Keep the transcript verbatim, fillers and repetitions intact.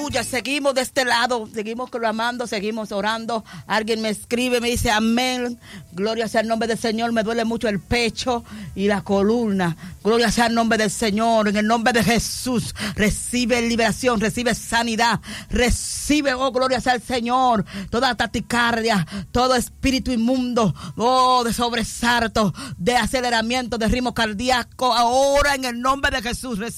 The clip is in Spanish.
Aleluya, seguimos de este lado, seguimos clamando, seguimos orando. Alguien me escribe, me dice amén. Gloria sea el nombre del Señor. Me duele mucho el pecho y la columna. Gloria sea el nombre del Señor. En el nombre de Jesús, recibe liberación, recibe sanidad, recibe, oh, gloria sea el Señor, toda taticardia, todo espíritu inmundo, oh, de sobresalto, de aceleramiento, de ritmo cardíaco, ahora en el nombre de Jesús, recibe